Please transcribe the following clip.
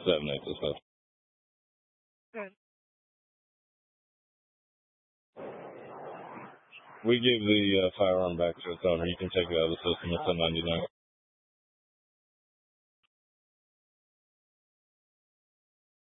7/8 this stuff. Good. We give the firearm back to its owner. You can take it out of the system. It's $10.99.